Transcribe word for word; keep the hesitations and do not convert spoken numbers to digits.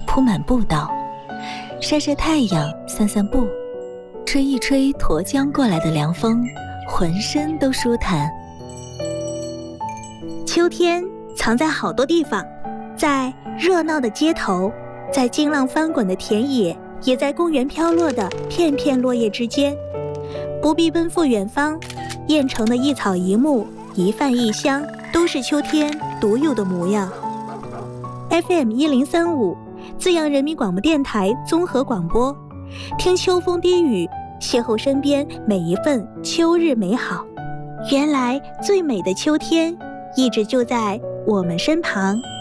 铺满步道，晒晒太阳，散散步，吹一吹沱江过来的凉风，浑身都舒坦。 秋天藏在好多地方，在热闹的街头，在惊浪翻滚的田野，也在公园飘落的片片落叶之间。不必奔赴远方，燕城的一草一木，一饭一香，都是秋天独有的模样。F M 一零三五，资阳人民广播电台综合广播，听秋风低语，邂逅身边每一份秋日美好。原来最美的秋天，一直就在我们身旁。